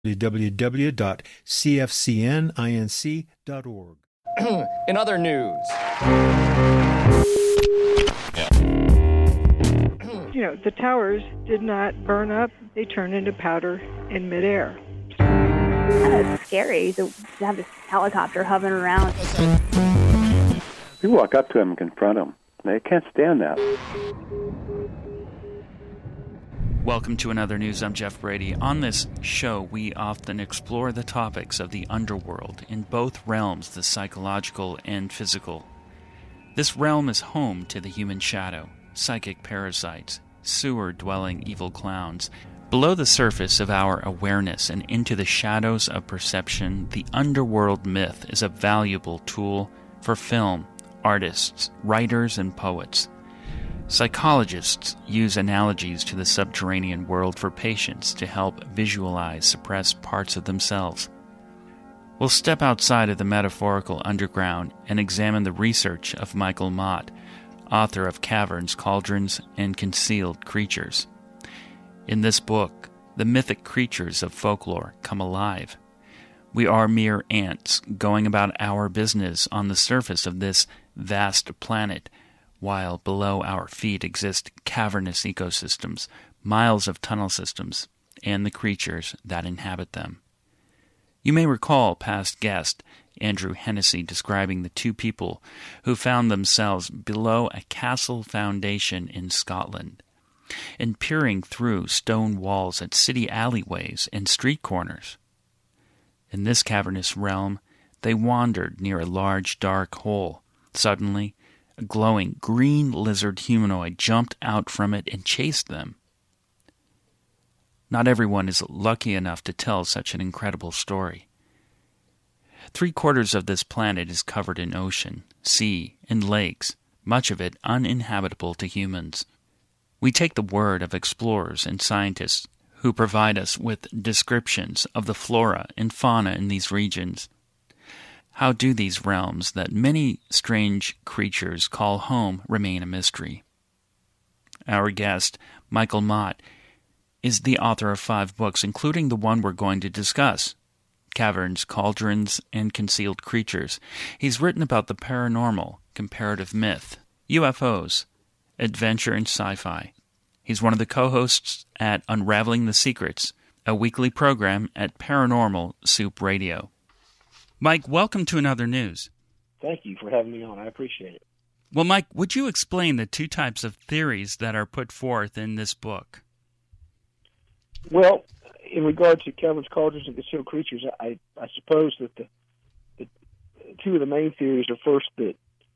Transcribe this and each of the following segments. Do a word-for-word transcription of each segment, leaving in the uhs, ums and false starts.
w w w dot c f c n inc dot org. In other news, you know, the towers did not burn up. They turned into powder in midair. It's scary to have this helicopter hovering around. You walk up to them and confront them. They can't stand that. Welcome to Another News. I'm Jeff Brady. On this show, we often explore the topics of the underworld in both realms, the psychological and physical. This realm is home to the human shadow, psychic parasites, sewer-dwelling evil clowns. Below the surface of our awareness and into the shadows of perception, the underworld myth is a valuable tool for film, artists, writers, and poets. Psychologists use analogies to the subterranean world for patients to help visualize suppressed parts of themselves. We'll step outside of the metaphorical underground and examine the research of Michael Mott, author of Caverns, Cauldrons, and Concealed Creatures. In this book, the mythic creatures of folklore come alive. We are mere ants going about our business on the surface of this vast planet, while below our feet exist cavernous ecosystems, miles of tunnel systems, and the creatures that inhabit them. You may recall past guest Andrew Hennessy describing the two people who found themselves below a castle foundation in Scotland, and peering through stone walls at city alleyways and street corners. In this cavernous realm, they wandered near a large dark hole. Suddenly, a glowing green lizard humanoid jumped out from it and chased them. Not everyone is lucky enough to tell such an incredible story. Three quarters of this planet is covered in ocean, sea, and lakes, much of it uninhabitable to humans. We take the word of explorers and scientists who provide us with descriptions of the flora and fauna in these regions. How do these realms that many strange creatures call home remain a mystery? Our guest, Michael Mott, is the author of five books, including the one we're going to discuss, Caverns, Cauldrons, and Concealed Creatures. He's written about the paranormal, comparative myth, U F Os, adventure, and sci-fi. He's one of the co-hosts at Unraveling the Secrets, a weekly program at Paranormal Soup Radio. Mike, welcome to Another News. Thank you for having me on. I appreciate it. Well, Mike, would you explain the two types of theories that are put forth in this book? Well, in regard to Caverns, Cauldrons, and Concealed Creatures, I, I suppose that the, the two of the main theories are first that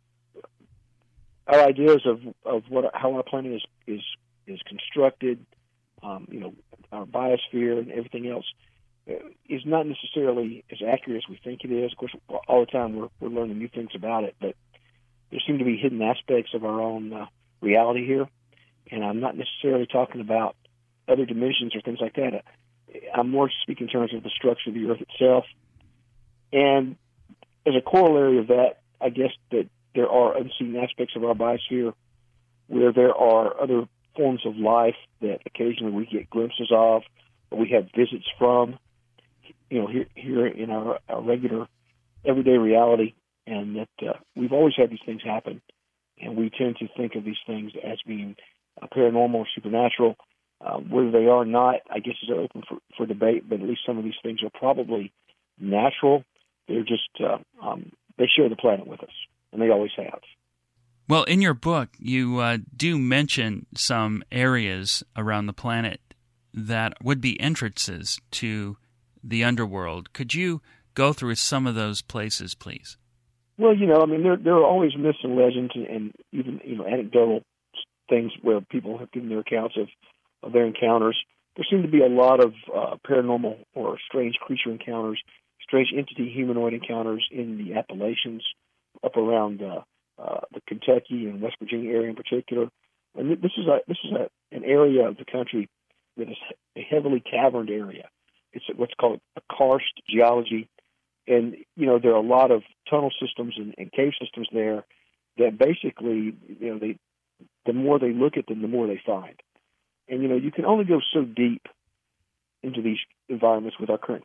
our ideas of, of what how our planet is is, is constructed, um, you know, our biosphere and everything else, is not necessarily as accurate as we think it is. Of course, all the time we're, we're learning new things about it, but there seem to be hidden aspects of our own uh, reality here. And I'm not necessarily talking about other dimensions or things like that. I'm more speaking in terms of the structure of the Earth itself. And as a corollary of that, I guess that there are unseen aspects of our biosphere where there are other forms of life that occasionally we get glimpses of, or we have visits from, you know, here, here in our, our regular everyday reality, and that uh, we've always had these things happen, and we tend to think of these things as being uh, paranormal or supernatural. Uh, whether they are or not, I guess, is open for, for debate, but at least some of these things are probably natural. They're just, uh, um, they share the planet with us, and they always have. Well, in your book, you uh, do mention some areas around the planet that would be entrances to the underworld. Could you go through some of those places, please? Well, you know, I mean, there there are always myths and legends, and, and even you know anecdotal things where people have given their accounts of, of their encounters. There seem to be a lot of uh, paranormal or strange creature encounters, strange entity humanoid encounters in the Appalachians, up around uh, uh, the Kentucky and West Virginia area in particular. And this is a this is a, an area of the country that is a heavily caverned area. It's what's called a karst geology. And, you know, there are a lot of tunnel systems and, and cave systems there that basically, you know, they the more they look at them, the more they find. And, you know, you can only go so deep into these environments with our current